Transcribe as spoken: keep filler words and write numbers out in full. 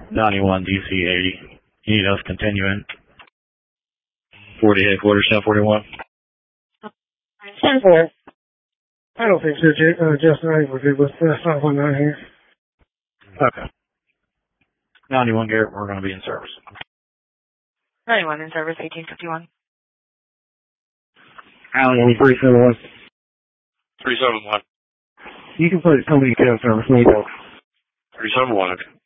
ninety-one D C eighty. You need us continuing. forty headquarters, ten forty-one. ten four. I don't think so, J- uh, Justin. I would be with uh, five one nine here. Okay. ninety-one, Garrett, we're going to be in service. ninety-one in service, eighteen fifty-one. Allen, three seven one. three seven one. You can put somebody in service, no problem. three seven one, okay.